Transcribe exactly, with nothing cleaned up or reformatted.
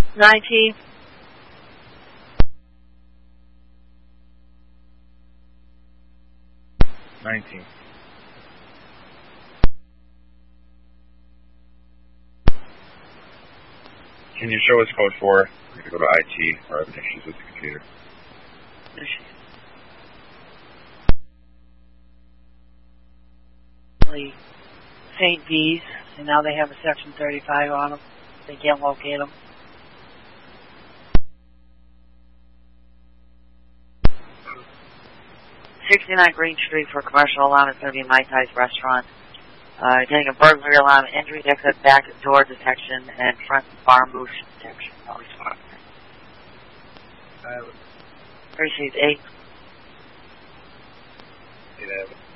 nineteen. nineteen. Can you show us code four? We're going to go to I T. We're having issues with the computer. Saint V's, and now they have a section thirty-five on them. They can't locate them. sixty-nine Green Street for commercial alarm is going to be Mai Tai's restaurant. Uh, getting a burglary alarm, injury exit, back door detection, and front bar moose detection. No response. Uh, Received eight. eight